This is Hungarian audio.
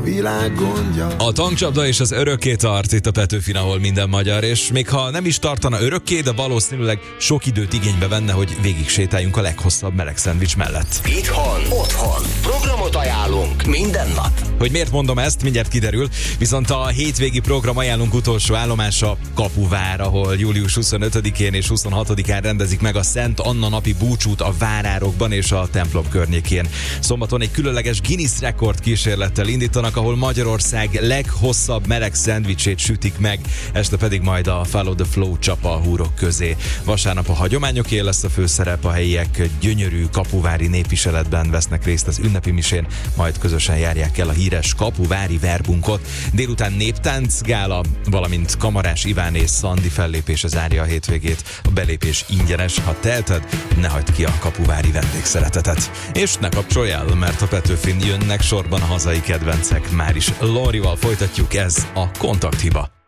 világ gondja. A tankcsapda és az örökké tart itt a Petőfin, ahol minden magyar, és még ha nem is tartana örökké, de valószínűleg sok időt igénybe venne, hogy végig sétáljunk a leghosszabb meleg szendvics mellett. Itthon, otthon, programot ajánlunk minden nap. Hogy miért mondom ezt, mindjárt kiderül, viszont a hétvégi program ajánlunk utolsó állomása Kapuvár, ahol július 25-én és 26-án rendezik meg a Szent Anna napi búcsút a várárokban és a templom környékén. Szombaton egy különleges Guinness rekord kísérlettel indítanak, ahol Magyarország leghosszabb meleg szendvicsét sütik meg, este pedig majd a Follow the Flow csapa a húrok közé. Vasárnap a hagyományoké lesz a főszerep, a helyiek gyönyörű kapuvári népviseletben vesznek részt az ünnepi misén, majd közösen járják el a híres kapuvári verbunkot. Délután néptánc gála, valamint Kamarás Iván és Szandi fellépése zárja a hétvégét. A belépés ingyenes, ha teheted, ne hagyd ki a kapuvári vendégszeretetet. És ne kapcsolj el, mert a Petőfin jönnek sorban a hazai kedvencek. Már is Lorival folytatjuk, ez a Kontakthiba.